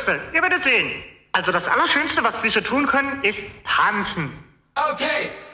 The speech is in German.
Füße. Ihr werdet sehen. Also das Allerschönste, was Füße tun können, ist tanzen. Okay.